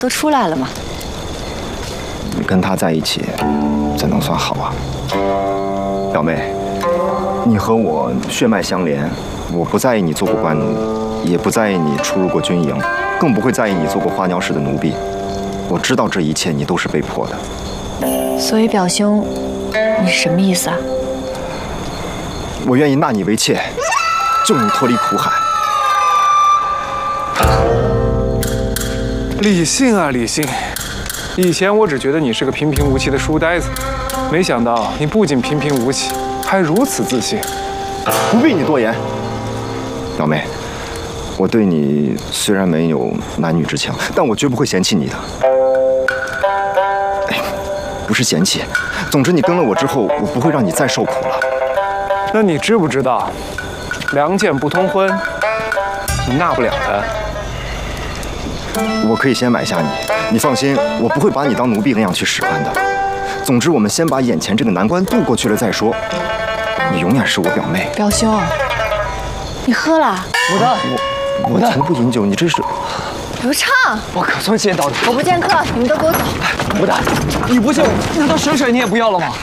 都出来了嘛。 你跟他在一起，怎能算好啊？表妹，你和我血脉相连，我不在意你做过官奴，也不在意你出入过军营，更不会在意你做过花鸟使的奴婢。我知道这一切你都是被迫的。 所以表兄，你是什么意思啊？ 我愿意纳你为妾，救你脱离苦海。 理性啊，理性！以前我只觉得你是个平平无奇的书呆子，没想到你不仅平平无奇，还如此自信。 不必你多言，表妹，我对你虽然没有男女之情，但我绝不会嫌弃你的。不是嫌弃，总之你跟了我之后，我不会让你再受苦了。 那你知不知道，良贱不通婚，你纳不了的。 我可以先买下你，你放心，我不会把你当奴婢那样去使唤的。总之，我们先把眼前这个难关渡过去了再说。你永远是我表妹。 表兄，你喝了？ 牡丹， 我从不饮酒，你这是？ 刘畅， 我可算见到你。 我不见客，你们都给我走。 牡丹，你不见我，难道水你也不要了吗？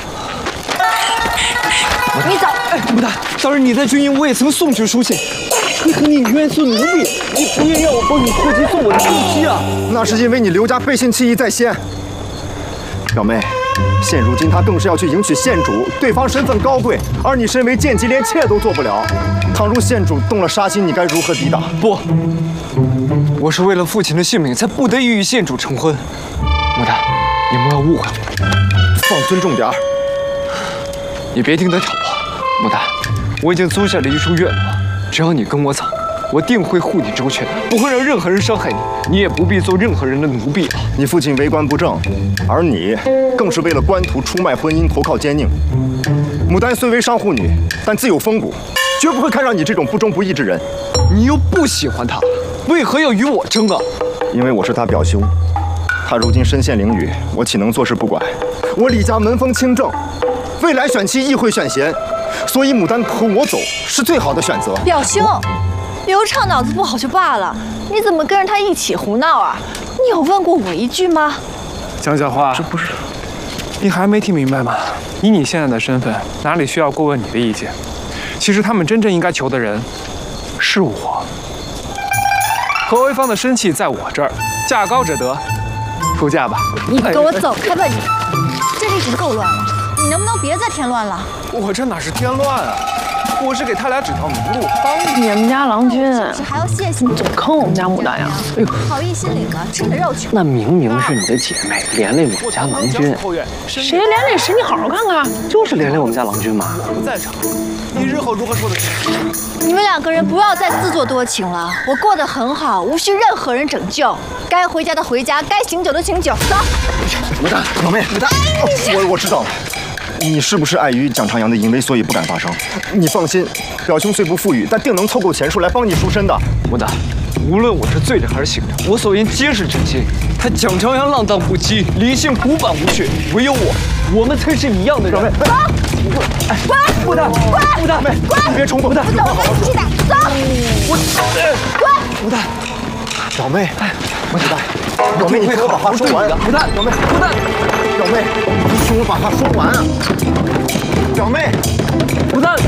你走。 哎，牡丹，当日你在军营，我也曾送去书信，为何你愿做奴婢？你不愿让我帮你破妻送我的亲妻啊？ 那是因为你刘家背信弃义在先。表妹，现如今他更是要去迎娶县主，对方身份高贵，而你身为贱籍，连妾都做不了。倘若县主动了杀心，你该如何抵挡？ 不，我是为了父亲的性命，才不得已与县主成婚。牡丹，你莫要误会我， 放尊重点儿。 你别听他挑拨。牡丹，我已经租下了一处院落，只要你跟我走，我定会护你周全，不会让任何人伤害你，你也不必做任何人的奴婢了。 你父亲为官不正，而你更是为了官途出卖婚姻，投靠奸佞。牡丹虽为商户女，但自有风骨，绝不会看上你这种不忠不义之人。 你又不喜欢他，为何要与我争啊？ 因为我是他表兄，他如今身陷囹圄，我岂能坐视不管？我李家门风清正，未来选妻亦会选贤，所以牡丹和我走是最好的选择。 表兄，刘畅脑子不好就罢了，你怎么跟着他一起胡闹啊？你有问过我一句吗？ 江小花，这不是，你还没听明白吗？以你现在的身份，哪里需要过问你的意见？其实他们真正应该求的人，是我。何为芳的生气在我这儿，价高者得，出价吧。 你给我走开吧你！这里已经够乱了，你能不能别再添乱了？ 我这哪是添乱啊？我是给他俩指条明路，帮你们家郎君还要谢谢你， 总坑我们家牡丹呀！ 哎呦，好意心领了，吃你的肉去。 那明明是你的姐妹，连累我们家郎君。谁连累谁？你好好看看，就是连累我们家郎君嘛。 我不在场，你日后如何说得清？ 你们两个人不要再自作多情了，我过得很好，无需任何人拯救。该回家的回家，该醒酒的醒酒。走。 牡丹，表妹，牡丹，我知道了。你是不是碍于蒋长阳的淫威，所以不敢发声？你放心，表兄虽不富裕，但定能凑够钱数来帮你赎身的。 牡丹，无论我是醉着还是醒着，我所言皆是真心。他蒋长阳浪荡不羁，理性古板无趣，唯有我们才是一样的人。 表妹， 走，滚！ 牡丹， 滚！ 牡丹，妹， 滚！ 你别冲动，牡丹， 走，一起打，走！滚！ 牡丹，表妹，牡丹，表妹，你听我把话说完。 牡丹， 表妹， 牡丹， 表妹，你听我把话说完啊！表妹， 牡丹，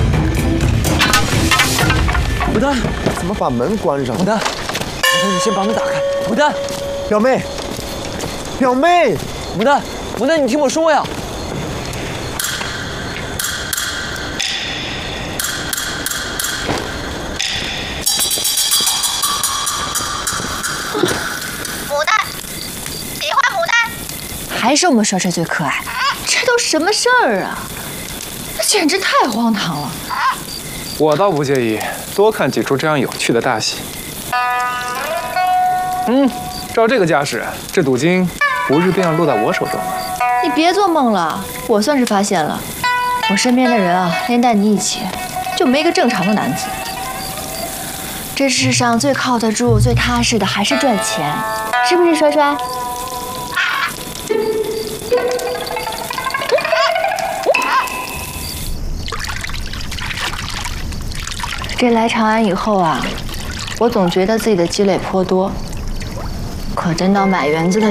牡丹， 怎么把门关上？ 牡丹，你先把门打开。牡丹， 表妹，表妹， 牡丹，牡丹，你听我说呀！ 牡丹，喜欢牡丹，还是我们帅帅最可爱。这都什么事儿啊？这简直太荒唐了。 我倒不介意多看几出这样有趣的大戏。照这个架势，这赌金不日便要落在我手中了。 你别做梦了，我算是发现了，我身边的人啊，连带你一起，就没个正常的男子。这世上最靠得住、最踏实的还是赚钱，是不是，帅帅？这来长安以后啊，我总觉得自己的积累颇多， 可真到买园子的